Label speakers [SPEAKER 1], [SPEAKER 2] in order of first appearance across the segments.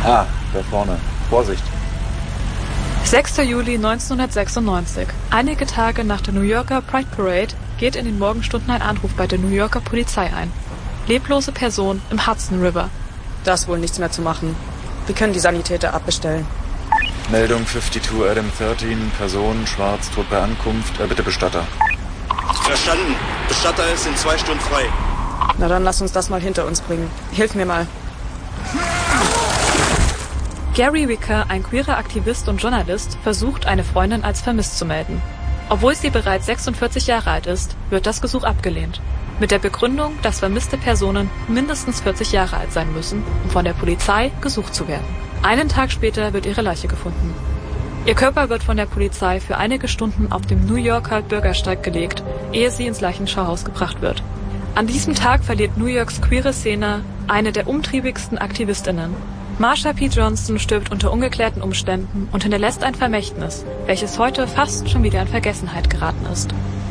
[SPEAKER 1] Ah, da vorne. Vorsicht.
[SPEAKER 2] 6. Juli 1996. Einige Tage nach der New Yorker Pride Parade geht in den Morgenstunden ein Anruf bei der New Yorker Polizei ein. Leblose Person im Hudson River.
[SPEAKER 3] Da ist wohl nichts mehr zu machen. Wir können die Sanitäter abbestellen.
[SPEAKER 1] Meldung 52 Adam 13, Person, schwarz, tot bei Ankunft, bitte Bestatter.
[SPEAKER 4] Verstanden. Bestatter ist in 2 Stunden frei.
[SPEAKER 3] Na dann lass uns das mal hinter uns bringen. Hilf mir mal.
[SPEAKER 2] Gary Wicker, ein queerer Aktivist und Journalist, versucht, eine Freundin als vermisst zu melden. Obwohl sie bereits 46 Jahre alt ist, wird das Gesuch abgelehnt. Mit der Begründung, dass vermisste Personen mindestens 40 Jahre alt sein müssen, um von der Polizei gesucht zu werden. Einen Tag später wird ihre Leiche gefunden. Ihr Körper wird von der Polizei für einige Stunden auf dem New Yorker Bürgersteig gelegt, ehe sie ins Leichenschauhaus gebracht wird. An diesem Tag verliert New Yorks queere Szene eine der umtriebigsten AktivistInnen. Marsha P. Johnson stirbt unter ungeklärten Umständen und hinterlässt ein Vermächtnis, welches heute fast schon wieder in Vergessenheit geraten ist.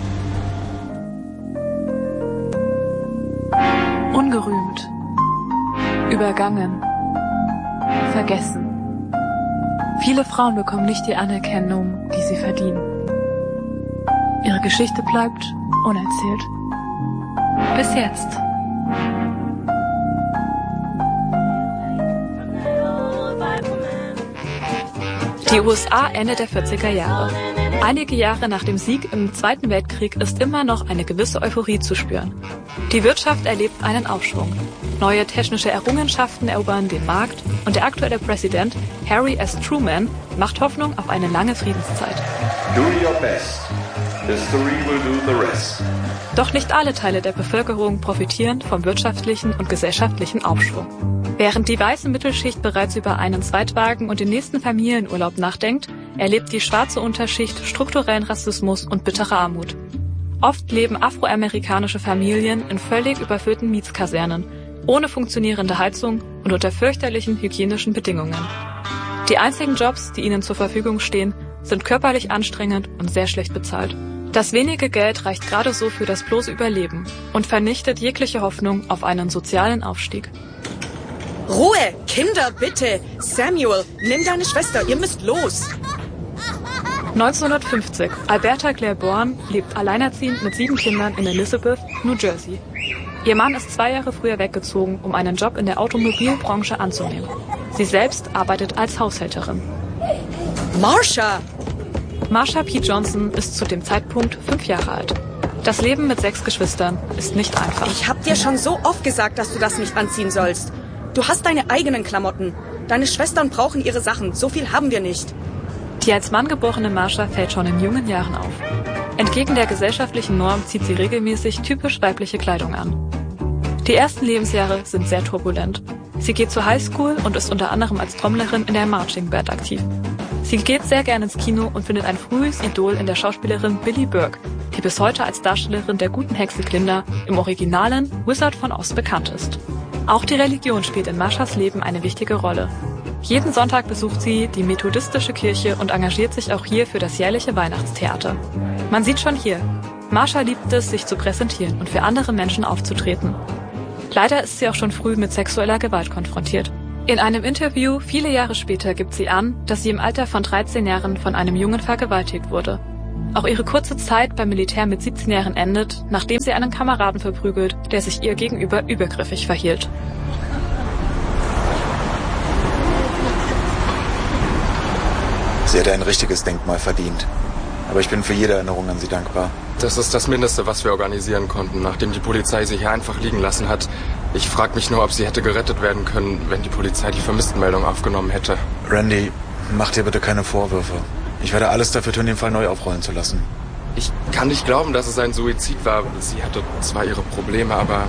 [SPEAKER 2] Ungerühmt, übergangen, vergessen. Viele Frauen bekommen nicht die Anerkennung, die sie verdienen. Ihre Geschichte bleibt unerzählt. Bis jetzt. Die USA Ende der 40er Jahre. Einige Jahre nach dem Sieg im Zweiten Weltkrieg ist immer noch eine gewisse Euphorie zu spüren. Die Wirtschaft erlebt einen Aufschwung. Neue technische Errungenschaften erobern den Markt und der aktuelle Präsident Harry S. Truman macht Hoffnung auf eine lange Friedenszeit.
[SPEAKER 5] Do your best. History will do the rest.
[SPEAKER 2] Doch nicht alle Teile der Bevölkerung profitieren vom wirtschaftlichen und gesellschaftlichen Aufschwung. Während die weiße Mittelschicht bereits über einen Zweitwagen und den nächsten Familienurlaub nachdenkt, erlebt die schwarze Unterschicht strukturellen Rassismus und bittere Armut. Oft leben afroamerikanische Familien in völlig überfüllten Mietskasernen, ohne funktionierende Heizung und unter fürchterlichen hygienischen Bedingungen. Die einzigen Jobs, die ihnen zur Verfügung stehen, sind körperlich anstrengend und sehr schlecht bezahlt. Das wenige Geld reicht gerade so für das bloße Überleben und vernichtet jegliche Hoffnung auf einen sozialen Aufstieg.
[SPEAKER 3] Ruhe! Kinder, bitte! Samuel, nimm deine Schwester, ihr müsst los!
[SPEAKER 2] 1950. Alberta Claiborne lebt alleinerziehend mit 7 Kindern in Elizabeth, New Jersey. Ihr Mann ist 2 Jahre früher weggezogen, um einen Job in der Automobilbranche anzunehmen. Sie selbst arbeitet als Haushälterin.
[SPEAKER 3] Marsha!
[SPEAKER 2] Marsha P. Johnson ist zu dem Zeitpunkt 5 Jahre alt. Das Leben mit 6 Geschwistern ist nicht einfach.
[SPEAKER 3] Ich hab dir schon so oft gesagt, dass du das nicht anziehen sollst. Du hast deine eigenen Klamotten. Deine Schwestern brauchen ihre Sachen. So viel haben wir nicht.
[SPEAKER 2] Die als Mann geborene Marsha fällt schon in jungen Jahren auf. Entgegen der gesellschaftlichen Norm zieht sie regelmäßig typisch weibliche Kleidung an. Die ersten Lebensjahre sind sehr turbulent. Sie geht zur Highschool und ist unter anderem als Trommlerin in der Marching Band aktiv. Sie geht sehr gerne ins Kino und findet ein frühes Idol in der Schauspielerin Billie Burke, die bis heute als Darstellerin der guten Hexe Glinda im originalen Wizard von Oz bekannt ist. Auch die Religion spielt in Marshas Leben eine wichtige Rolle. Jeden Sonntag besucht sie die methodistische Kirche und engagiert sich auch hier für das jährliche Weihnachtstheater. Man sieht schon hier, Marsha liebt es, sich zu präsentieren und für andere Menschen aufzutreten. Leider ist sie auch schon früh mit sexueller Gewalt konfrontiert. In einem Interview viele Jahre später gibt sie an, dass sie im Alter von 13 Jahren von einem Jungen vergewaltigt wurde. Auch ihre kurze Zeit beim Militär mit 17 Jahren endet, nachdem sie einen Kameraden verprügelt, der sich ihr gegenüber übergriffig verhielt.
[SPEAKER 1] Sie hätte ein richtiges Denkmal verdient. Aber ich bin für jede Erinnerung an sie dankbar.
[SPEAKER 6] Das ist das Mindeste, was wir organisieren konnten, nachdem die Polizei sie hier einfach liegen lassen hat. Ich frage mich nur, ob sie hätte gerettet werden können, wenn die Polizei die Vermisstenmeldung aufgenommen hätte.
[SPEAKER 1] Randy, mach dir bitte keine Vorwürfe. Ich werde alles dafür tun, den Fall neu aufrollen zu lassen.
[SPEAKER 6] Ich kann nicht glauben, dass es ein Suizid war. Sie hatte zwar ihre Probleme, aber...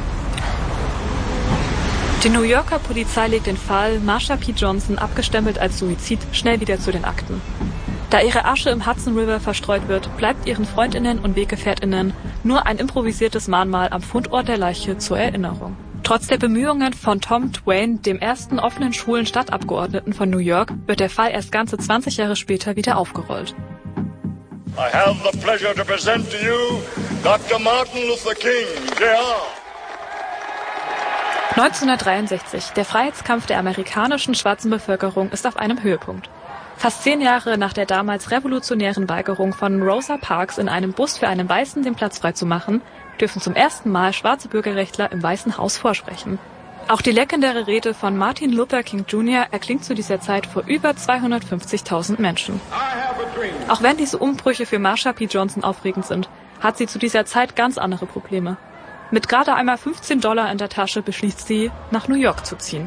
[SPEAKER 2] Die New Yorker Polizei legt den Fall Marsha P. Johnson, abgestempelt als Suizid, schnell wieder zu den Akten. Da ihre Asche im Hudson River verstreut wird, bleibt ihren FreundInnen und WeggefährtInnen nur ein improvisiertes Mahnmal am Fundort der Leiche zur Erinnerung. Trotz der Bemühungen von Tom Twain, dem ersten offenen schwulen Stadtabgeordneten von New York, wird der Fall erst ganze 20 Jahre später wieder aufgerollt.
[SPEAKER 7] I have the pleasure to present to you Dr. Martin Luther King, Jr.
[SPEAKER 2] 1963. Der Freiheitskampf der amerikanischen schwarzen Bevölkerung ist auf einem Höhepunkt. Fast 10 Jahre nach der damals revolutionären Weigerung von Rosa Parks, in einem Bus für einen Weißen den Platz freizumachen, dürfen zum ersten Mal schwarze Bürgerrechtler im Weißen Haus vorsprechen. Auch die legendäre Rede von Martin Luther King Jr. erklingt zu dieser Zeit vor über 250.000 Menschen. Auch wenn diese Umbrüche für Marsha P. Johnson aufregend sind, hat sie zu dieser Zeit ganz andere Probleme. Mit gerade einmal $15 in der Tasche beschließt sie, nach New York zu ziehen.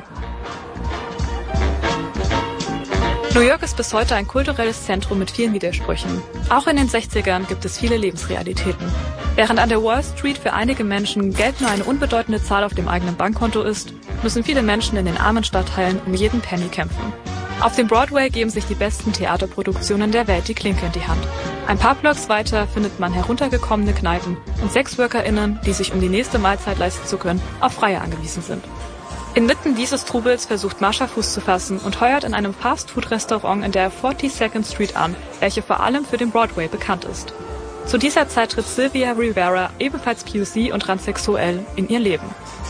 [SPEAKER 2] New York ist bis heute ein kulturelles Zentrum mit vielen Widersprüchen. Auch in den 60ern gibt es viele Lebensrealitäten. Während an der Wall Street für einige Menschen Geld nur eine unbedeutende Zahl auf dem eigenen Bankkonto ist, müssen viele Menschen in den armen Stadtteilen um jeden Penny kämpfen. Auf dem Broadway geben sich die besten Theaterproduktionen der Welt die Klinke in die Hand. Ein paar Blocks weiter findet man heruntergekommene Kneipen und SexworkerInnen, die sich, um die nächste Mahlzeit leisten zu können, auf Freie angewiesen sind. Inmitten dieses Trubels versucht Marsha Fuß zu fassen und heuert in einem Fast-Food-Restaurant in der 42nd Street an, welche vor allem für den Broadway bekannt ist. Zu dieser Zeit tritt Sylvia Rivera, ebenfalls POC und transsexuell, in ihr Leben.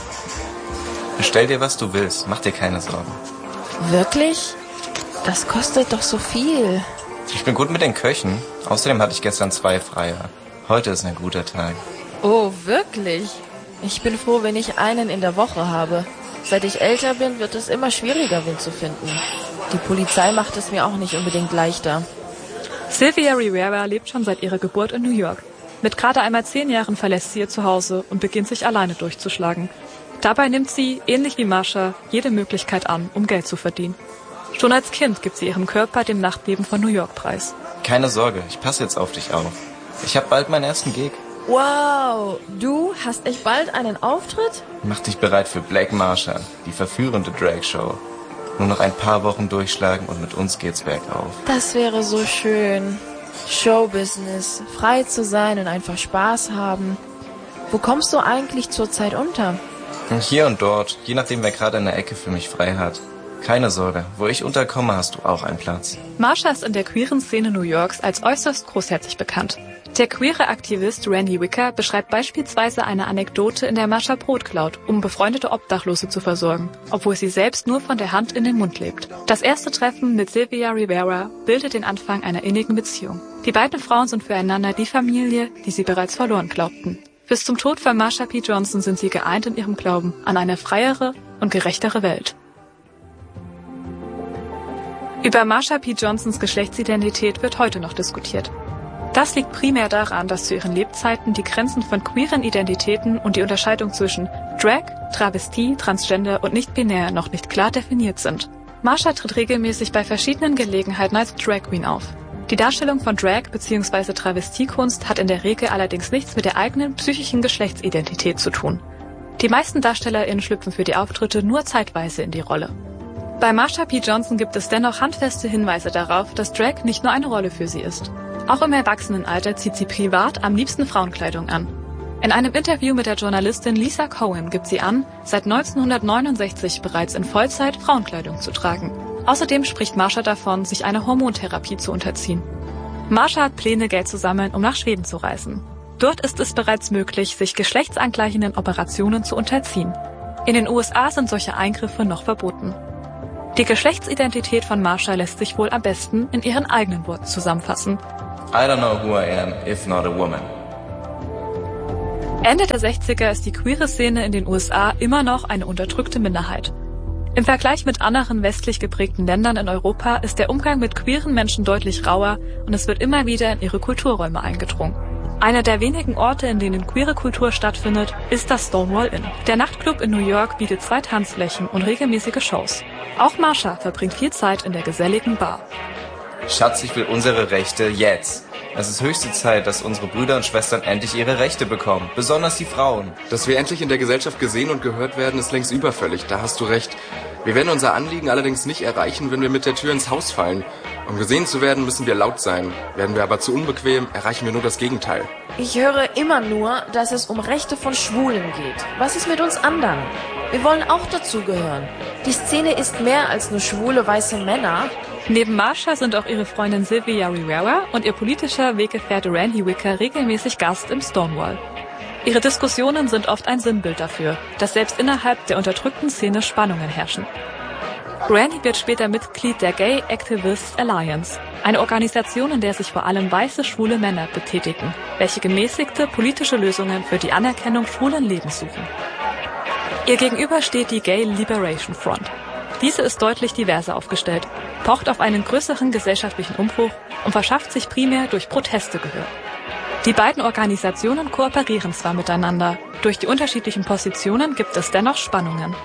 [SPEAKER 8] Bestell dir, was du willst. Mach dir keine Sorgen.
[SPEAKER 9] Wirklich? Das kostet doch so viel.
[SPEAKER 8] Ich bin gut mit den Köchen. Außerdem hatte ich gestern 2 Freie. Heute ist ein guter Tag.
[SPEAKER 9] Oh, wirklich? Ich bin froh, wenn ich einen in der Woche habe. Seit ich älter bin, wird es immer schwieriger, Wind zu finden. Die Polizei macht es mir auch nicht unbedingt leichter.
[SPEAKER 2] Sylvia Rivera lebt schon seit ihrer Geburt in New York. Mit gerade einmal 10 Jahren verlässt sie ihr Zuhause und beginnt sich alleine durchzuschlagen. Dabei nimmt sie, ähnlich wie Marsha, jede Möglichkeit an, um Geld zu verdienen. Schon als Kind gibt sie ihrem Körper dem Nachtleben von New York preis.
[SPEAKER 8] Keine Sorge, ich passe jetzt auf dich auf. Ich habe bald meinen ersten Gig.
[SPEAKER 9] Wow, du hast echt bald einen Auftritt?
[SPEAKER 8] Mach dich bereit für Black Marsha, die verführende Drag-Show. Nur noch ein paar Wochen durchschlagen und mit uns geht's bergauf.
[SPEAKER 9] Das wäre so schön. Showbusiness, frei zu sein und einfach Spaß haben. Wo kommst du eigentlich zurzeit unter?
[SPEAKER 8] Hier und dort, je nachdem, wer gerade in der Ecke für mich frei hat. Keine Sorge, wo ich unterkomme, hast du auch einen Platz.
[SPEAKER 2] Marsha ist in der queeren Szene New Yorks als äußerst großherzig bekannt. Der queere Aktivist Randy Wicker beschreibt beispielsweise eine Anekdote, in der Marsha Brot klaut, um befreundete Obdachlose zu versorgen, obwohl sie selbst nur von der Hand in den Mund lebt. Das erste Treffen mit Sylvia Rivera bildet den Anfang einer innigen Beziehung. Die beiden Frauen sind füreinander die Familie, die sie bereits verloren glaubten. Bis zum Tod von Marsha P. Johnson sind sie geeint in ihrem Glauben an eine freiere und gerechtere Welt. Über Marsha P. Johnsons Geschlechtsidentität wird heute noch diskutiert. Das liegt primär daran, dass zu ihren Lebzeiten die Grenzen von queeren Identitäten und die Unterscheidung zwischen Drag, Travestie, Transgender und nicht-binär noch nicht klar definiert sind. Marsha tritt regelmäßig bei verschiedenen Gelegenheiten als Drag Queen auf. Die Darstellung von Drag bzw. Travestiekunst hat in der Regel allerdings nichts mit der eigenen psychischen Geschlechtsidentität zu tun. Die meisten DarstellerInnen schlüpfen für die Auftritte nur zeitweise in die Rolle. Bei Marsha P. Johnson gibt es dennoch handfeste Hinweise darauf, dass Drag nicht nur eine Rolle für sie ist. Auch im Erwachsenenalter zieht sie privat am liebsten Frauenkleidung an. In einem Interview mit der Journalistin Lisa Cohen gibt sie an, seit 1969 bereits in Vollzeit Frauenkleidung zu tragen. Außerdem spricht Marsha davon, sich einer Hormontherapie zu unterziehen. Marsha hat Pläne, Geld zu sammeln, um nach Schweden zu reisen. Dort ist es bereits möglich, sich geschlechtsangleichenden Operationen zu unterziehen. In den USA sind solche Eingriffe noch verboten. Die Geschlechtsidentität von Marsha lässt sich wohl am besten in ihren eigenen Worten zusammenfassen.
[SPEAKER 8] I don't know who I am, if not a woman.
[SPEAKER 2] Ende der 60er ist die queere Szene in den USA immer noch eine unterdrückte Minderheit. Im Vergleich mit anderen westlich geprägten Ländern in Europa ist der Umgang mit queeren Menschen deutlich rauer und es wird immer wieder in ihre Kulturräume eingedrungen. Einer der wenigen Orte, in denen queere Kultur stattfindet, ist das Stonewall Inn. Der Nachtclub in New York bietet 2 Tanzflächen und regelmäßige Shows. Auch Marsha verbringt viel Zeit in der geselligen Bar.
[SPEAKER 8] Schatz, ich will unsere Rechte jetzt. Es ist höchste Zeit, dass unsere Brüder und Schwestern endlich ihre Rechte bekommen. Besonders die Frauen.
[SPEAKER 6] Dass wir endlich in der Gesellschaft gesehen und gehört werden, ist längst überfällig. Da hast du recht. Wir werden unser Anliegen allerdings nicht erreichen, wenn wir mit der Tür ins Haus fallen. Um gesehen zu werden, müssen wir laut sein. Werden wir aber zu unbequem, erreichen wir nur das Gegenteil.
[SPEAKER 9] Ich höre immer nur, dass es um Rechte von Schwulen geht. Was ist mit uns anderen? Wir wollen auch dazugehören. Die Szene ist mehr als nur schwule weiße Männer.
[SPEAKER 2] Neben Marsha sind auch ihre Freundin Sylvia Rivera und ihr politischer Weggefährte Randy Wicker regelmäßig Gast im Stonewall. Ihre Diskussionen sind oft ein Sinnbild dafür, dass selbst innerhalb der unterdrückten Szene Spannungen herrschen. Randy wird später Mitglied der Gay Activists Alliance, eine Organisation, in der sich vor allem weiße, schwule Männer betätigen, welche gemäßigte politische Lösungen für die Anerkennung schwulen Lebens suchen. Ihr gegenüber steht die Gay Liberation Front. Diese ist deutlich diverser aufgestellt, pocht auf einen größeren gesellschaftlichen Umbruch und verschafft sich primär durch Proteste Gehör. Die beiden Organisationen kooperieren zwar miteinander, durch die unterschiedlichen Positionen gibt es dennoch Spannungen.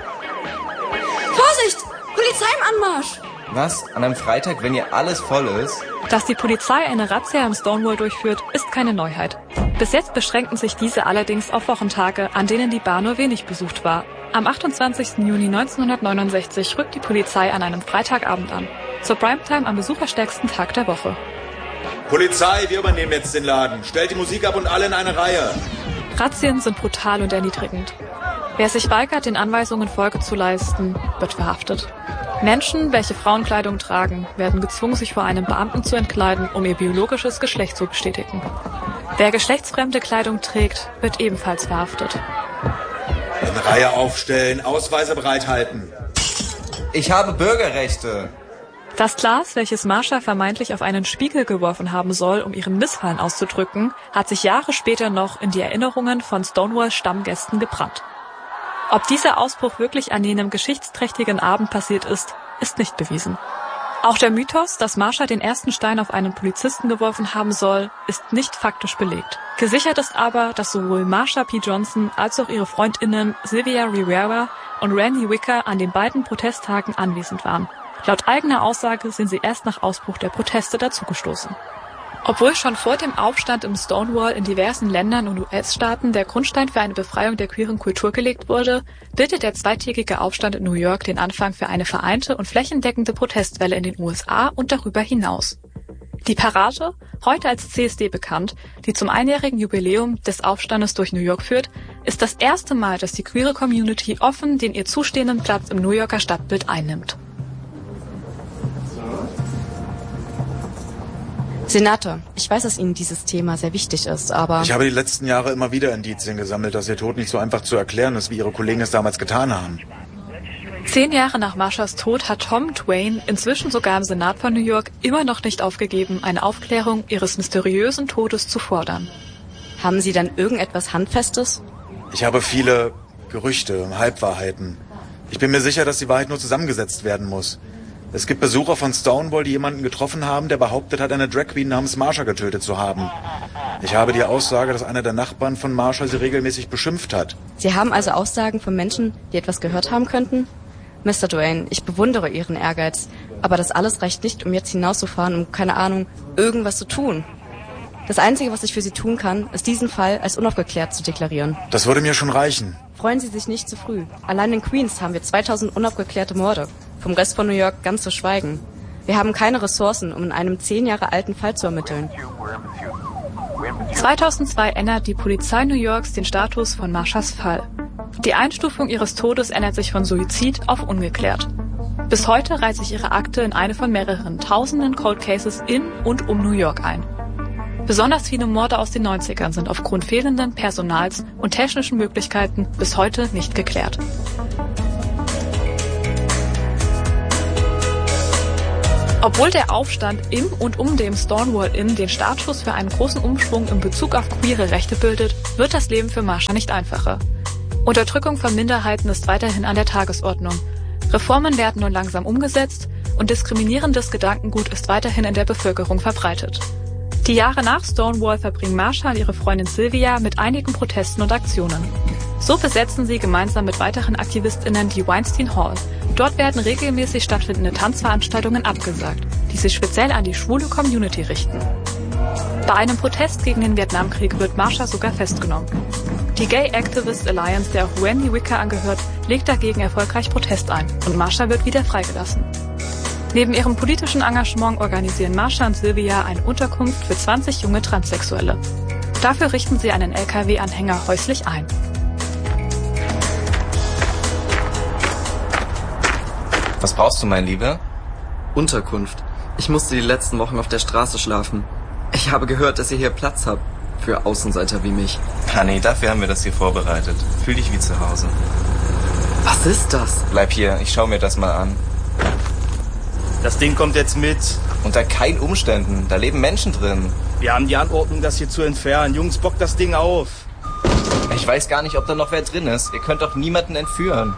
[SPEAKER 3] Vorsicht! Polizei im Anmarsch!
[SPEAKER 8] Was? An einem Freitag, wenn hier alles voll ist?
[SPEAKER 2] Dass die Polizei eine Razzia im Stonewall durchführt, ist keine Neuheit. Bis jetzt beschränken sich diese allerdings auf Wochentage, an denen die Bar nur wenig besucht war. Am 28. Juni 1969 rückt die Polizei an einem Freitagabend an, zur Primetime am besucherstärksten Tag der Woche.
[SPEAKER 1] Polizei, wir übernehmen jetzt den Laden. Stellt die Musik ab und alle in eine Reihe.
[SPEAKER 2] Razzien sind brutal und erniedrigend. Wer sich weigert, den Anweisungen Folge zu leisten, wird verhaftet. Menschen, welche Frauenkleidung tragen, werden gezwungen, sich vor einem Beamten zu entkleiden, um ihr biologisches Geschlecht zu bestätigen. Wer geschlechtsfremde Kleidung trägt, wird ebenfalls verhaftet.
[SPEAKER 1] In Reihe aufstellen, Ausweise bereithalten.
[SPEAKER 8] Ich habe Bürgerrechte.
[SPEAKER 2] Das Glas, welches Marsha vermeintlich auf einen Spiegel geworfen haben soll, um ihren Missfallen auszudrücken, hat sich Jahre später noch in die Erinnerungen von Stonewall-Stammgästen gebrannt. Ob dieser Ausbruch wirklich an jenem geschichtsträchtigen Abend passiert ist, ist nicht bewiesen. Auch der Mythos, dass Marsha den ersten Stein auf einen Polizisten geworfen haben soll, ist nicht faktisch belegt. Gesichert ist aber, dass sowohl Marsha P. Johnson als auch ihre FreundInnen Sylvia Rivera und Randy Wicker an den beiden Protesttagen anwesend waren. Laut eigener Aussage sind sie erst nach Ausbruch der Proteste dazugestoßen. Obwohl schon vor dem Aufstand im Stonewall in diversen Ländern und US-Staaten der Grundstein für eine Befreiung der queeren Kultur gelegt wurde, bildet der zweitägige Aufstand in New York den Anfang für eine vereinte und flächendeckende Protestwelle in den USA und darüber hinaus. Die Parade, heute als CSD bekannt, die zum einjährigen Jubiläum des Aufstandes durch New York führt, ist das erste Mal, dass die queere Community offen den ihr zustehenden Platz im New Yorker Stadtbild einnimmt.
[SPEAKER 10] Senator, ich weiß, dass Ihnen dieses Thema sehr wichtig ist, aber...
[SPEAKER 1] Ich habe die letzten Jahre immer wieder Indizien gesammelt, dass Ihr Tod nicht so einfach zu erklären ist, wie Ihre Kollegen es damals getan haben.
[SPEAKER 2] 10 Jahre nach Marshas Tod hat Tom Twain, inzwischen sogar im Senat von New York, immer noch nicht aufgegeben, eine Aufklärung ihres mysteriösen Todes zu fordern.
[SPEAKER 10] Haben Sie dann irgendetwas Handfestes?
[SPEAKER 1] Ich habe viele Gerüchte, Halbwahrheiten. Ich bin mir sicher, dass die Wahrheit nur zusammengesetzt werden muss. Es gibt Besucher von Stonewall, die jemanden getroffen haben, der behauptet hat, eine Drag Queen namens Marsha getötet zu haben. Ich habe die Aussage, dass einer der Nachbarn von Marsha sie regelmäßig beschimpft hat.
[SPEAKER 10] Sie haben also Aussagen von Menschen, die etwas gehört haben könnten? Mr. Twain, ich bewundere Ihren Ehrgeiz, aber das alles reicht nicht, um jetzt hinauszufahren, um, keine Ahnung, irgendwas zu tun. Das Einzige, was ich für Sie tun kann, ist diesen Fall als unaufgeklärt zu deklarieren.
[SPEAKER 1] Das würde mir schon reichen.
[SPEAKER 10] Freuen Sie sich nicht zu früh. Allein in Queens haben wir 2000 unaufgeklärte Morde. Vom Rest von New York ganz zu schweigen. Wir haben keine Ressourcen, um in einem 10 Jahre alten Fall zu ermitteln.
[SPEAKER 2] 2002 ändert die Polizei New Yorks den Status von Marshas Fall. Die Einstufung ihres Todes ändert sich von Suizid auf ungeklärt. Bis heute reiht sich ihre Akte in eine von mehreren tausenden Cold Cases in und um New York ein. Besonders viele Morde aus den 90ern sind aufgrund fehlenden Personals und technischen Möglichkeiten bis heute nicht geklärt. Obwohl der Aufstand im und um dem Stonewall Inn den Startschuss für einen großen Umschwung in Bezug auf queere Rechte bildet, wird das Leben für Marsha nicht einfacher. Unterdrückung von Minderheiten ist weiterhin an der Tagesordnung. Reformen werden nur langsam umgesetzt und diskriminierendes Gedankengut ist weiterhin in der Bevölkerung verbreitet. Die Jahre nach Stonewall verbringen Marsha und ihre Freundin Sylvia mit einigen Protesten und Aktionen. So besetzen sie gemeinsam mit weiteren AktivistInnen die Weinstein Hall. Dort werden regelmäßig stattfindende Tanzveranstaltungen abgesagt, die sich speziell an die schwule Community richten. Bei einem Protest gegen den Vietnamkrieg wird Marsha sogar festgenommen. Die Gay Activists Alliance, der auch Randy Wicker angehört, legt dagegen erfolgreich Protest ein und Marsha wird wieder freigelassen. Neben ihrem politischen Engagement organisieren Marsha und Sylvia eine Unterkunft für 20 junge Transsexuelle. Dafür richten sie einen LKW-Anhänger häuslich ein.
[SPEAKER 8] Was brauchst du, mein Lieber?
[SPEAKER 11] Unterkunft. Ich musste die letzten Wochen auf der Straße schlafen. Ich habe gehört, dass ihr hier Platz habt. Für Außenseiter wie mich.
[SPEAKER 8] Honey, dafür haben wir das hier vorbereitet. Fühl dich wie zu Hause.
[SPEAKER 11] Was ist das?
[SPEAKER 8] Bleib hier, ich schau mir das mal an.
[SPEAKER 12] Das Ding kommt jetzt mit.
[SPEAKER 8] Unter keinen Umständen. Da leben Menschen drin.
[SPEAKER 12] Wir haben die Anordnung, das hier zu entfernen. Jungs, bock das Ding auf.
[SPEAKER 8] Ich weiß gar nicht, ob da noch wer drin ist. Ihr könnt doch niemanden entführen.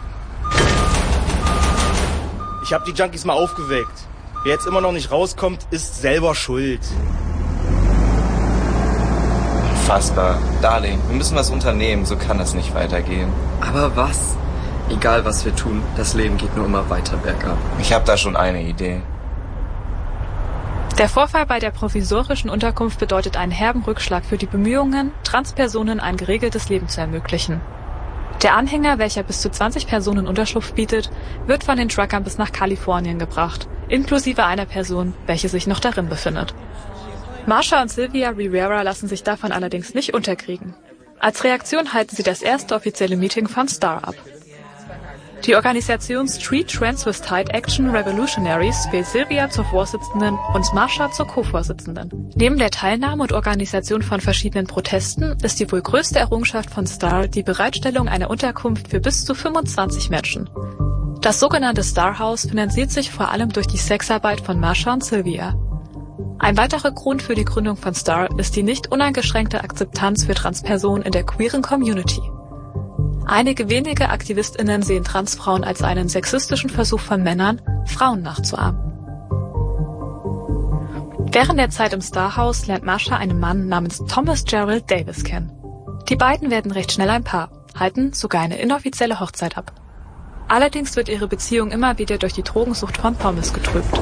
[SPEAKER 12] Ich habe die Junkies mal aufgeweckt. Wer jetzt immer noch nicht rauskommt, ist selber schuld.
[SPEAKER 8] Unfassbar. Darling, wir müssen was unternehmen. So kann das nicht weitergehen.
[SPEAKER 11] Aber was? Egal, was wir tun, das Leben geht nur immer weiter bergab.
[SPEAKER 8] Ich habe da schon eine Idee.
[SPEAKER 2] Der Vorfall bei der provisorischen Unterkunft bedeutet einen herben Rückschlag für die Bemühungen, Transpersonen ein geregeltes Leben zu ermöglichen. Der Anhänger, welcher bis zu 20 Personen Unterschlupf bietet, wird von den Truckern bis nach Kalifornien gebracht, inklusive einer Person, welche sich noch darin befindet. Marsha und Sylvia Rivera lassen sich davon allerdings nicht unterkriegen. Als Reaktion halten sie das erste offizielle Meeting von STAR ab. Die Organisation Street Transvestite Action Revolutionaries wählt Sylvia zur Vorsitzenden und Marsha zur Co-Vorsitzenden. Neben der Teilnahme und Organisation von verschiedenen Protesten ist die wohl größte Errungenschaft von STAR die Bereitstellung einer Unterkunft für bis zu 25 Menschen. Das sogenannte Star House finanziert sich vor allem durch die Sexarbeit von Marsha und Sylvia. Ein weiterer Grund für die Gründung von STAR ist die nicht uneingeschränkte Akzeptanz für Transpersonen in der queeren Community. Einige wenige AktivistInnen sehen Transfrauen als einen sexistischen Versuch von Männern, Frauen nachzuahmen. Während der Zeit im Star House lernt Marsha einen Mann namens Thomas Gerald Davis kennen. Die beiden werden recht schnell ein Paar, halten sogar eine inoffizielle Hochzeit ab. Allerdings wird ihre Beziehung immer wieder durch die Drogensucht von Thomas getrübt.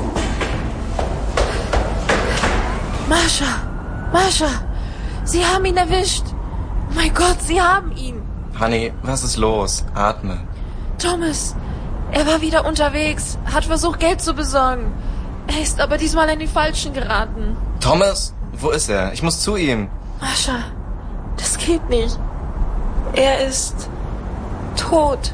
[SPEAKER 9] Marsha, Sie haben ihn erwischt. Mein Gott, Sie haben ihn.
[SPEAKER 8] Honey, was ist los? Atme.
[SPEAKER 9] Thomas, er war wieder unterwegs, hat versucht, Geld zu besorgen. Er ist aber diesmal in die Falschen geraten.
[SPEAKER 8] Thomas? Wo ist er? Ich muss zu ihm.
[SPEAKER 9] Marsha, das geht nicht. Er ist tot.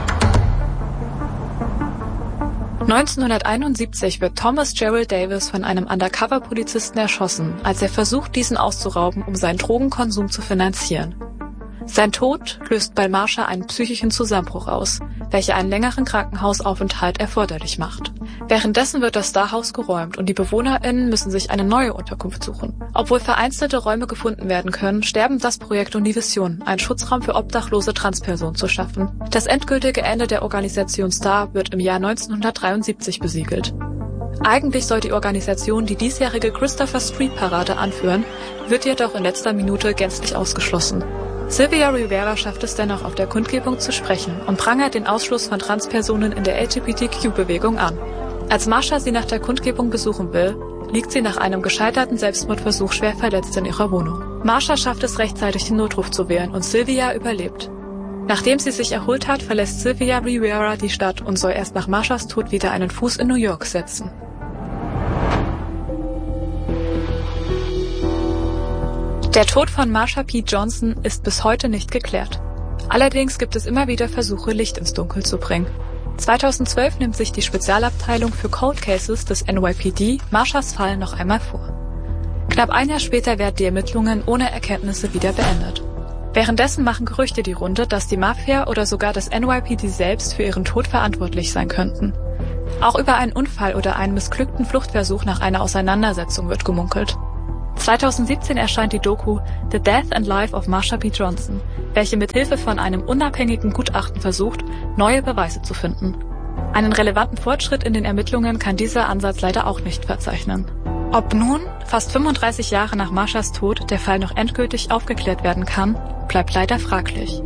[SPEAKER 2] 1971 wird Thomas Gerald Davis von einem Undercover-Polizisten erschossen, als er versucht, diesen auszurauben, um seinen Drogenkonsum zu finanzieren. Sein Tod löst bei Marsha einen psychischen Zusammenbruch aus, welcher einen längeren Krankenhausaufenthalt erforderlich macht. Währenddessen wird das Starhaus geräumt und die BewohnerInnen müssen sich eine neue Unterkunft suchen. Obwohl vereinzelte Räume gefunden werden können, sterben das Projekt und die Vision, einen Schutzraum für obdachlose Transpersonen zu schaffen. Das endgültige Ende der Organisation STAR wird im Jahr 1973 besiegelt. Eigentlich soll die Organisation die diesjährige Christopher Street Parade anführen, wird jedoch in letzter Minute gänzlich ausgeschlossen. Sylvia Rivera schafft es dennoch, auf der Kundgebung zu sprechen und prangert den Ausschluss von Transpersonen in der LGBTQ-Bewegung an. Als Marsha sie nach der Kundgebung besuchen will, liegt sie nach einem gescheiterten Selbstmordversuch schwer verletzt in ihrer Wohnung. Marsha schafft es rechtzeitig, den Notruf zu wählen und Sylvia überlebt. Nachdem sie sich erholt hat, verlässt Sylvia Rivera die Stadt und soll erst nach Marshas Tod wieder einen Fuß in New York setzen. Der Tod von Marsha P. Johnson ist bis heute nicht geklärt. Allerdings gibt es immer wieder Versuche, Licht ins Dunkel zu bringen. 2012 nimmt sich die Spezialabteilung für Cold Cases des NYPD Marshas Fall noch einmal vor. Knapp ein Jahr später werden die Ermittlungen ohne Erkenntnisse wieder beendet. Währenddessen machen Gerüchte die Runde, dass die Mafia oder sogar das NYPD selbst für ihren Tod verantwortlich sein könnten. Auch über einen Unfall oder einen missglückten Fluchtversuch nach einer Auseinandersetzung wird gemunkelt. 2017 erscheint die Doku The Death and Life of Marsha P. Johnson, welche mit Hilfe von einem unabhängigen Gutachten versucht, neue Beweise zu finden. Einen relevanten Fortschritt in den Ermittlungen kann dieser Ansatz leider auch nicht verzeichnen. Ob nun, fast 35 Jahre nach Marshas Tod, der Fall noch endgültig aufgeklärt werden kann, bleibt leider fraglich.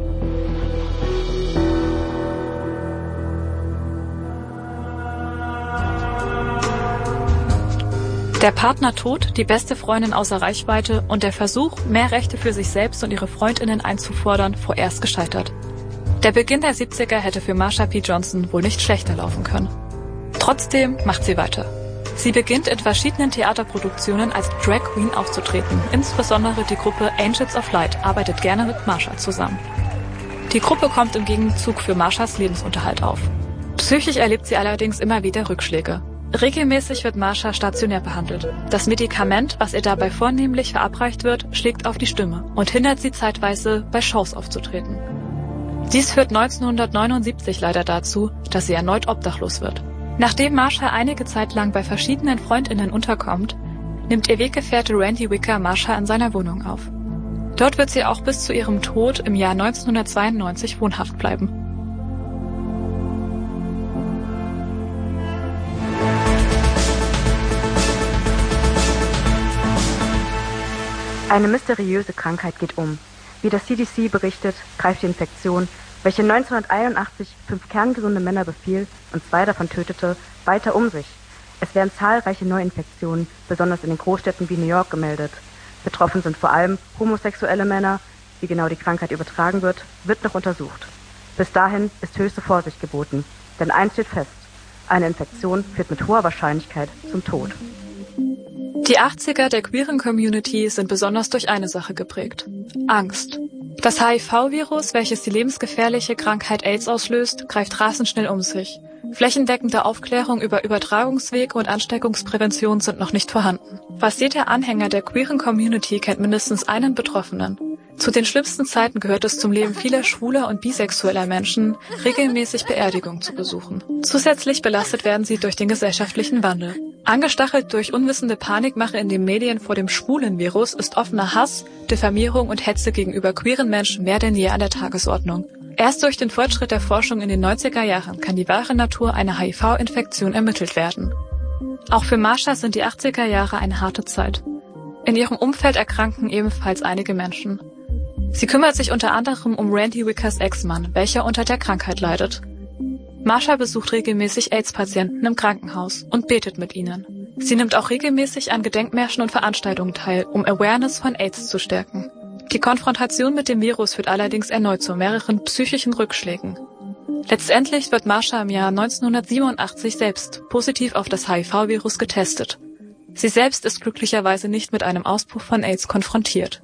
[SPEAKER 2] Der Partner tot, die beste Freundin außer Reichweite und der Versuch, mehr Rechte für sich selbst und ihre FreundInnen einzufordern, vorerst gescheitert. Der Beginn der 70er hätte für Marsha P. Johnson wohl nicht schlechter laufen können. Trotzdem macht sie weiter. Sie beginnt in verschiedenen Theaterproduktionen als Drag Queen aufzutreten. Insbesondere die Gruppe Angels of Light arbeitet gerne mit Marsha zusammen. Die Gruppe kommt im Gegenzug für Marshas Lebensunterhalt auf. Psychisch erlebt sie allerdings immer wieder Rückschläge. Regelmäßig wird Marsha stationär behandelt. Das Medikament, was ihr dabei vornehmlich verabreicht wird, schlägt auf die Stimme und hindert sie zeitweise, bei Shows aufzutreten. Dies führt 1979 leider dazu, dass sie erneut obdachlos wird. Nachdem Marsha einige Zeit lang bei verschiedenen FreundInnen unterkommt, nimmt ihr Weggefährte Randy Wicker Marsha in seiner Wohnung auf. Dort wird sie auch bis zu ihrem Tod im Jahr 1992 wohnhaft bleiben.
[SPEAKER 10] Eine mysteriöse Krankheit geht um. Wie das CDC berichtet, greift die Infektion, welche 1981 5 kerngesunde Männer befiel und 2 davon tötete, weiter um sich. Es werden zahlreiche Neuinfektionen, besonders in den Großstädten wie New York, gemeldet. Betroffen sind vor allem homosexuelle Männer. Wie genau die Krankheit übertragen wird noch untersucht. Bis dahin ist höchste Vorsicht geboten, denn eins steht fest: eine Infektion führt mit hoher Wahrscheinlichkeit zum Tod.
[SPEAKER 2] Die 80er der queeren Community sind besonders durch eine Sache geprägt: Angst. Das HIV-Virus, welches die lebensgefährliche Krankheit AIDS auslöst, greift rasend schnell um sich. Flächendeckende Aufklärung über Übertragungsweg und Ansteckungsprävention sind noch nicht vorhanden. Fast jeder Anhänger der queeren Community kennt mindestens einen Betroffenen. Zu den schlimmsten Zeiten gehört es zum Leben vieler schwuler und bisexueller Menschen, regelmäßig Beerdigungen zu besuchen. Zusätzlich belastet werden sie durch den gesellschaftlichen Wandel. Angestachelt durch unwissende Panikmache in den Medien vor dem schwulen Virus ist offener Hass, Diffamierung und Hetze gegenüber queeren Menschen mehr denn je an der Tagesordnung. Erst durch den Fortschritt der Forschung in den 90er Jahren kann die wahre Natur einer HIV-Infektion ermittelt werden. Auch für Marsha sind die 80er Jahre eine harte Zeit. In ihrem Umfeld erkranken ebenfalls einige Menschen. Sie kümmert sich unter anderem um Randy Wickers Ex-Mann, welcher unter der Krankheit leidet. Marsha besucht regelmäßig AIDS-Patienten im Krankenhaus und betet mit ihnen. Sie nimmt auch regelmäßig an Gedenkmärschen und Veranstaltungen teil, um Awareness von AIDS zu stärken. Die Konfrontation mit dem Virus führt allerdings erneut zu mehreren psychischen Rückschlägen. Letztendlich wird Marsha im Jahr 1987 selbst positiv auf das HIV-Virus getestet. Sie selbst ist glücklicherweise nicht mit einem Ausbruch von AIDS konfrontiert.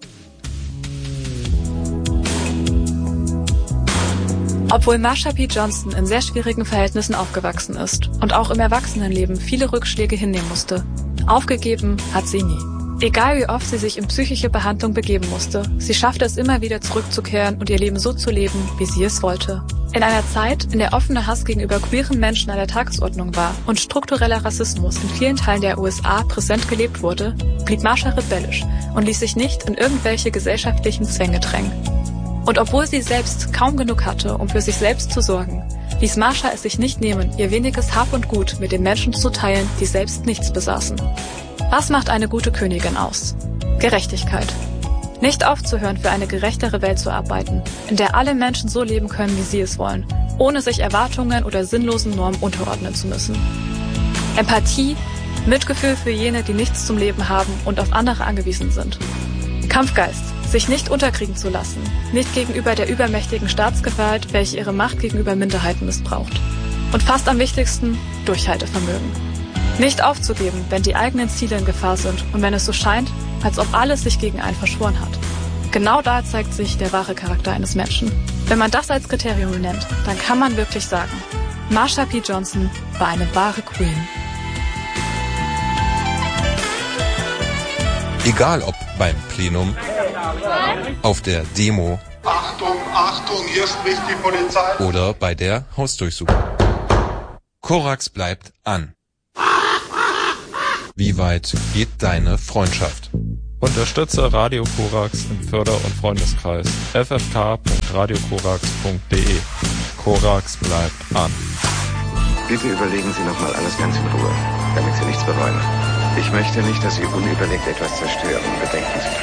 [SPEAKER 2] Obwohl Marsha P. Johnson in sehr schwierigen Verhältnissen aufgewachsen ist und auch im Erwachsenenleben viele Rückschläge hinnehmen musste, aufgegeben hat sie nie. Egal wie oft sie sich in psychische Behandlung begeben musste, sie schaffte es immer wieder zurückzukehren und ihr Leben so zu leben, wie sie es wollte. In einer Zeit, in der offener Hass gegenüber queeren Menschen an der Tagesordnung war und struktureller Rassismus in vielen Teilen der USA präsent gelebt wurde, blieb Marsha rebellisch und ließ sich nicht in irgendwelche gesellschaftlichen Zwänge drängen. Und obwohl sie selbst kaum genug hatte, um für sich selbst zu sorgen, ließ Marsha es sich nicht nehmen, ihr weniges Hab und Gut mit den Menschen zu teilen, die selbst nichts besaßen. Was macht eine gute Königin aus? Gerechtigkeit. Nicht aufzuhören, für eine gerechtere Welt zu arbeiten, in der alle Menschen so leben können, wie sie es wollen, ohne sich Erwartungen oder sinnlosen Normen unterordnen zu müssen. Empathie, Mitgefühl für jene, die nichts zum Leben haben und auf andere angewiesen sind. Kampfgeist. Sich nicht unterkriegen zu lassen, nicht gegenüber der übermächtigen Staatsgewalt, welche ihre Macht gegenüber Minderheiten missbraucht. Und fast am wichtigsten, Durchhaltevermögen. Nicht aufzugeben, wenn die eigenen Ziele in Gefahr sind und wenn es so scheint, als ob alles sich gegen einen verschworen hat. Genau da zeigt sich der wahre Charakter eines Menschen. Wenn man das als Kriterium nennt, dann kann man wirklich sagen, Marsha P. Johnson war eine wahre Queen.
[SPEAKER 13] Egal ob beim Plenum, auf der Demo,
[SPEAKER 14] Achtung, Achtung, hier spricht die Polizei,
[SPEAKER 13] oder bei der Hausdurchsuchung. Korax bleibt an. Wie weit geht deine Freundschaft?
[SPEAKER 15] Unterstütze Radio Korax im Förder- und Freundeskreis. ffk.radiokorax.de. Korax bleibt an.
[SPEAKER 16] Bitte überlegen Sie nochmal alles ganz in Ruhe, damit Sie nichts bereuen. Ich möchte nicht, dass Sie unüberlegt etwas zerstören. Bedenken Sie